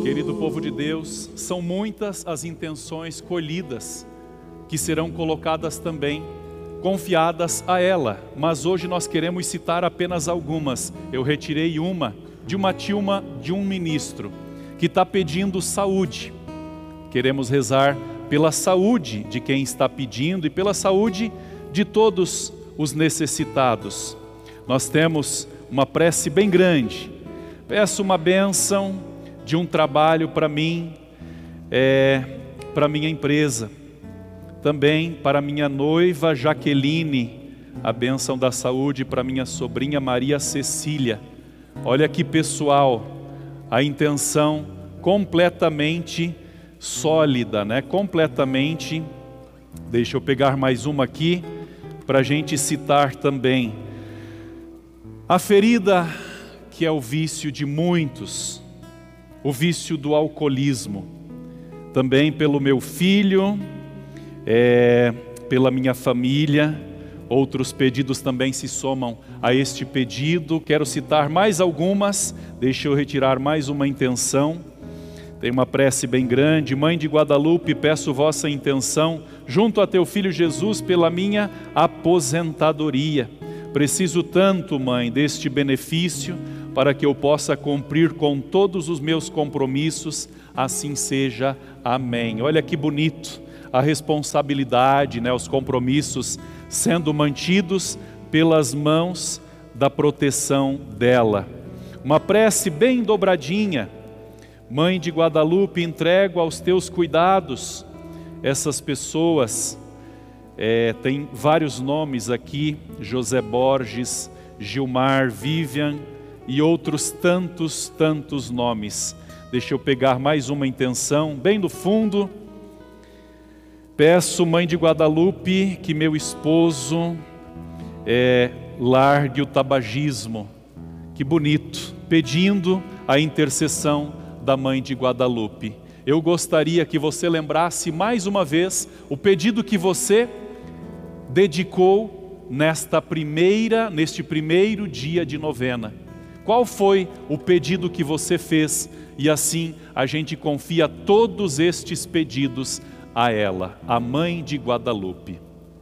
Querido povo de Deus, são muitas as intenções colhidas que serão colocadas também, confiadas a ela, mas hoje nós queremos citar apenas algumas. Eu retirei uma de um ministro que está pedindo saúde. Queremos rezar pela saúde de quem está pedindo e pela saúde de todos os necessitados. Nós temos uma prece bem grande. Peço uma bênção de um trabalho para mim, para minha empresa. Também para minha noiva Jaqueline, a bênção da saúde para minha sobrinha Maria Cecília. Olha que pessoal, a intenção completamente sólida, né? Completamente. Deixa eu pegar mais uma aqui para a gente citar também. A ferida que é o vício de muitos, o vício do alcoolismo. Também pelo meu filho, pela minha família. Outros pedidos também se somam a este pedido. Quero citar mais algumas. Deixa eu retirar mais uma intenção. Tem uma prece bem grande. Mãe de Guadalupe, peço vossa intenção junto a teu filho Jesus pela minha aposentadoria. Preciso tanto, mãe, deste benefício para que eu possa cumprir com todos os meus compromissos. Assim seja. Amém. Olha que bonito a responsabilidade, né, os compromissos sendo mantidos pelas mãos da proteção dela. Uma prece bem dobradinha. Mãe de Guadalupe, entrego aos teus cuidados essas pessoas. Tem vários nomes aqui: José Borges, Gilmar, Vivian e outros tantos nomes. Deixa eu pegar mais uma intenção, bem do fundo. Peço, Mãe de Guadalupe, que meu esposo largue o tabagismo. Que bonito, pedindo a intercessão da Mãe de Guadalupe. Eu gostaria que você lembrasse mais uma vez o pedido que você dedicou neste primeiro dia de novena. Qual foi o pedido que você fez? E assim a gente confia todos estes pedidos a ela, a Mãe de Guadalupe.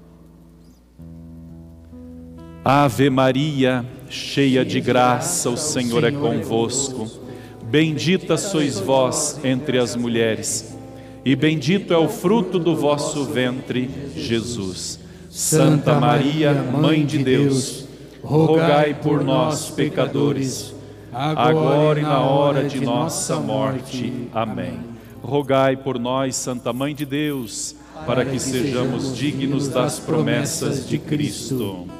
Ave Maria, cheia de graça, o Senhor é convosco. Bendita sois vós entre as mulheres, e bendito é o fruto do vosso ventre, Jesus. Santa Maria, Mãe de Deus, rogai por nós, pecadores, agora e na hora de nossa morte. Amém. Rogai por nós, Santa Mãe de Deus, para que sejamos dignos das promessas de Cristo.